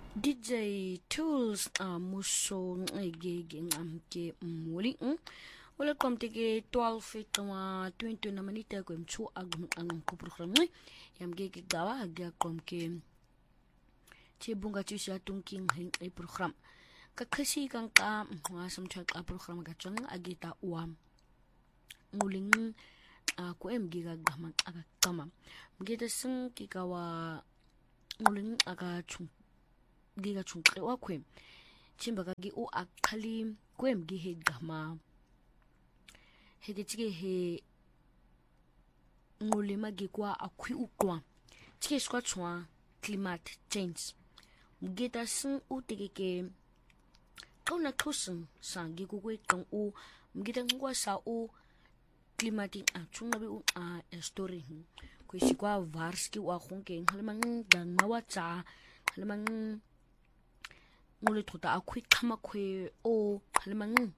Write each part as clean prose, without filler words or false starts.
DJ Tools muso ngeke ngamke muli wala komteke 12 twa 20 na manita ko mchu agum ko program yamgeke gawa agya komke chebunga tshya tunking hin e program ka khasi kang ka ngasam chak a program ga chang agita wa nguling ko emgi ga gama aga kama mgeta sing kikawa nguling aga chung giga chungqe wakwe chimba kagi u akali kwem gi he gama he gechige he ngulima gi kwa akwi ukwa chike skwa chwa climate change mgeta sun u tegeke kauna kusun sangi kukwe kang u mgeta ngwa sa u climatic chunga bi u story kwesi kwa varski wa khonke halimang dangawa cha halimang ngule tota akwi kama kwe o halimang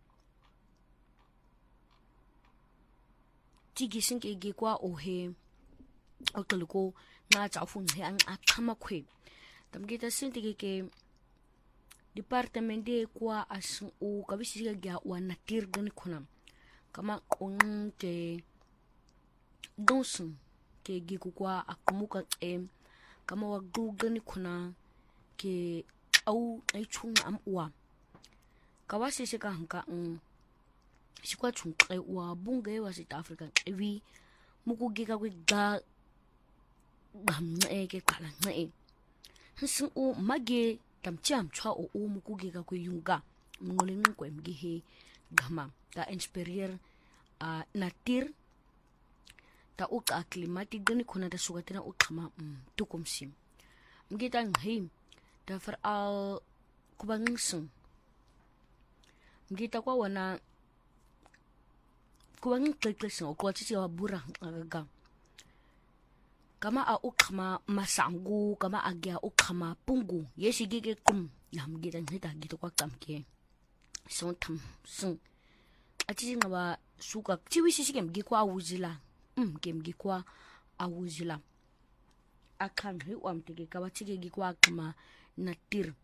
tigi sinke ge kwa o he okeluko na chafun he ang akama kwe tamgeta sintige ke department de kwa asun o kabisi ga wa natir gani kuna kama onte donsun ke ge kwa akumuka kama wa gani kuna ke au ai chung am wa kawasi se ka hanka sikwa chung kai wa bunga wa South Africa evi muku gika kwe ga gamne ke kala ngai hisin o mage tamcham chwa o muku gika kwe yunga ngolin ko emgi he gama ta inspirier natir ta uka climatic gani kuna ta sugatina ukama tukumsim mgita ngai da veral kubanging mgita kwa wana kubanging kliklising o kwa chichi wa bura agaga kama a ukama masangu kama agya ukama pungu yeshi gige kum na mgita ngita gito kwa kamke son tam sing achichi ngawa suka chiwishi shige mgikwa awuzila mgikwa awuzila akan hi wamtege kawa chige gikwa kama natir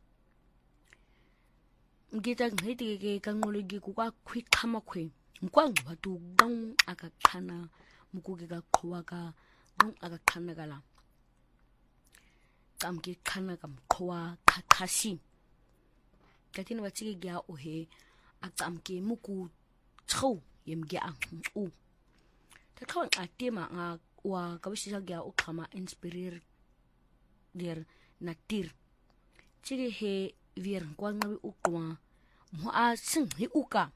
mgita ngiti ke kangoligi kwa kwikama kwe mkwangu watu gang akakhana mukuge ka khwa ka gang akakhana kala kamke khana kam khwa khakhasi katina wachige gya ohe akamke muku chou yemge u takhawan atema wa kabishisa gya ukhama inspirer der natir chige he vier kwa ngabi ukwa mo sing he uka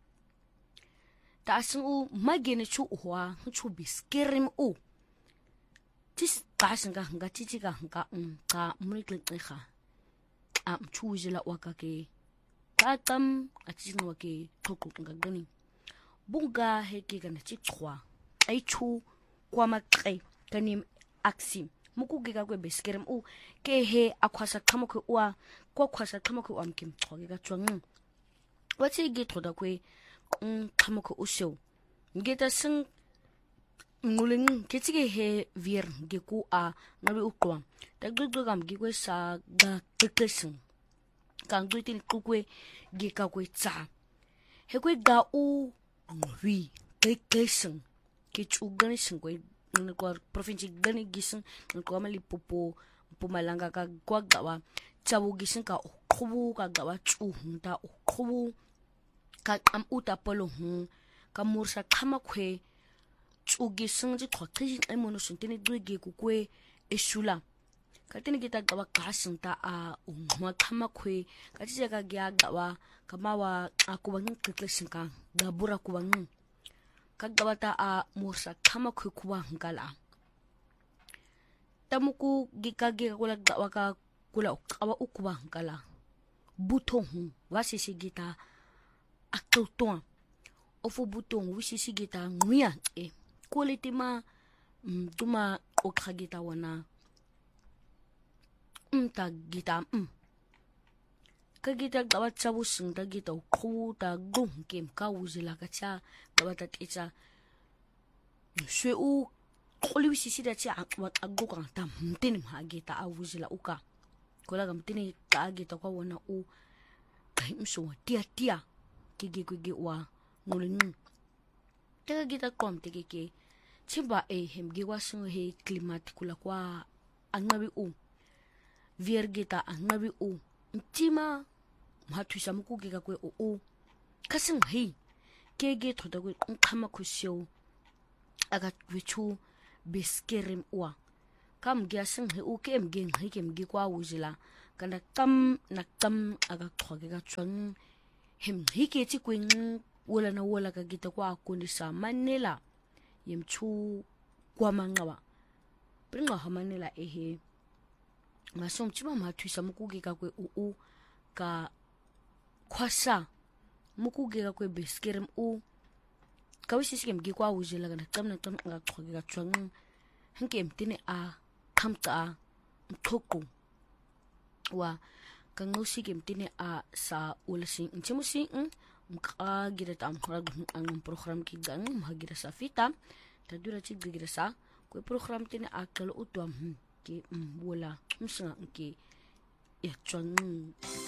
ta sing u magene chu uhwa chu biskerim u tis kasanga nga chichika nga ka muriklekha chujila wakake katam achino wake thokuka gani bunga heke kana chichwa ai chu kwa makre kanim aksi mukugika kwe beskerem u ke he akwasa khamo kwe wa kwa kwasa khamo kwe amkim thoge ga chwang wati ge thoda kwe khamo kwe usho ngeta sing nguling ketige he vier ge ku nabi ukwa ta gdu gam ge kwe sa ga tekesing kang duitin kukwe ge ka kwe tsa he kwe ga u ngwi tekesing ke chugani singwe kwa provinsi gani gisin kwa mali popo Mpumalanga ka kwa gawa chabu gisin ka okhubu ka gawa chu hunta okhubu ka uta polo ka mursa khama khwe chu gisin ji khotsi emono sintini dwige kukwe eshula ka tini kita gawa kasin ta umwa khama khwe ka tije ka gya gawa kama wa akubangin kiklesin ka gabura kubangin kagawata mursa kama kuwa ngala tamuku gikage kula gawaka kula kawa ukuwa ngala buton wasisi gita aktoton ofu buton wisisi gita nguya quality ma tuma okagita wana ta gita kagita gawat sabu singta gita ukhuta gung kem ka wuzila kacha gawata techa shwe u kholiwi sisi da cha wat aguka tam tin ma gita awuzila uka kola gamtini kita kwa wana u mso tia kiki wa ngulung teka kita kom teke chimba hemgi wa sungu he klimat kula kwa angabi u vier kita angabi u ntima mhatu samuku kika kwe u kasing hei kege thoda kwe nkama kusyo aga kwechu beskerem uwa kam gya sing he u kem gen he kem gi kwa wuzila kana kam aga thoge ga chwang hem hike ti kwing wala na wala ka kita kwa kundisa manela yemchu kwa mangawa pringa hamanela ehe masom chiba mhatu samuku kika kwe u ka kwasa muku gega kwe beskerem u kawisi sikem gi kwa wuzela kana tamna aga thoge ga chwang hanke mtine a kamta mtoko wa kangusi kemtine a sa ulasing inchemusi mka gira ta amkhara ang program ki gang mahagira sa fita tadura chi gira sa ko program tine a kalo utwam ki wala msa ki ya chang